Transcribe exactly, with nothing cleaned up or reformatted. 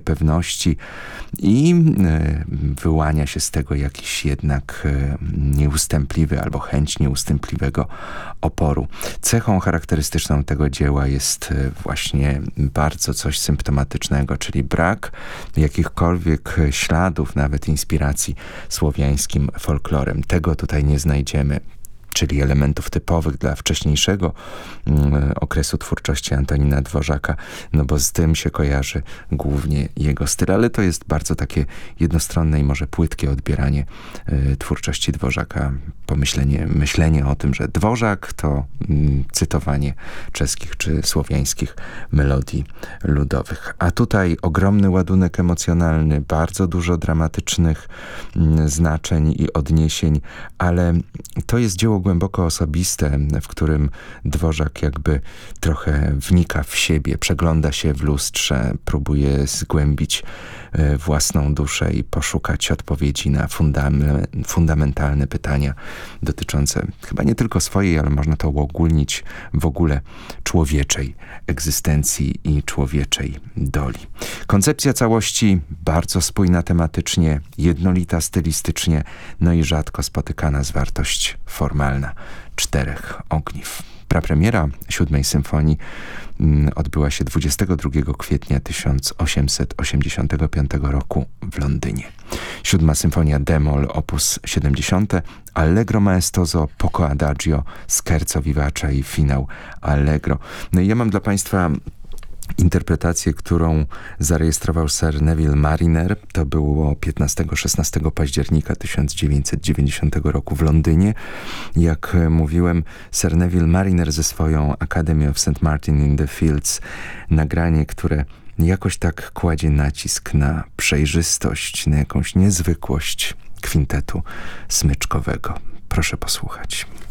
niepewności i wyłania się z tego jakiś jednak nieustępliwy albo chęć nieustępliwego oporu. Cechą charakterystyczną tego dzieła jest właśnie bardzo coś symptomatycznego, czyli brak jakichkolwiek śladów, nawet inspiracji słowiańskim folklorem. Tego tutaj nie znajdziemy, czyli elementów typowych dla wcześniejszego mm, okresu twórczości Antonina Dworzaka, no bo z tym się kojarzy głównie jego styl, ale to jest bardzo takie jednostronne i może płytkie odbieranie y, twórczości Dworzaka, pomyślenie, myślenie o tym, że Dworzak to mm, cytowanie czeskich czy słowiańskich melodii ludowych. A tutaj ogromny ładunek emocjonalny, bardzo dużo dramatycznych mm, znaczeń i odniesień, ale to jest dzieło głęboko osobiste, w którym Dworzak jakby trochę wnika w siebie, przegląda się w lustrze, próbuje zgłębić własną duszę i poszukać odpowiedzi na fundam- fundamentalne pytania dotyczące chyba nie tylko swojej, ale można to uogólnić w ogóle człowieczej egzystencji i człowieczej doli. Koncepcja całości bardzo spójna tematycznie, jednolita stylistycznie, no i rzadko spotykana zwartość formalna czterech ogniw. Prapremiera siódmej symfonii odbyła się dwudziestego drugiego kwietnia tysiąc osiemset osiemdziesiątego piątego roku w Londynie. Siódma symfonia d-moll opus siedemdziesiąte, Allegro maestoso, poco adagio, scherzo vivace i finał allegro. No i ja mam dla Państwa interpretację, którą zarejestrował Sir Neville Mariner. To było piętnastego szesnastego października tysiąc dziewięćset dziewięćdziesiątego roku w Londynie. Jak mówiłem, Sir Neville Mariner ze swoją Academy of Saint Martin in the Fields. Nagranie, które jakoś tak kładzie nacisk na przejrzystość, na jakąś niezwykłość kwintetu smyczkowego. Proszę posłuchać.